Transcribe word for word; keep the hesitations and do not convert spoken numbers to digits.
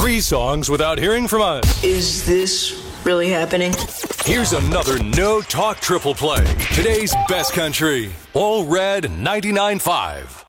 three songs without hearing from us. Is this really happening? Here's another No Talk Triple Play. Today's best country. All Red ninety-nine point five.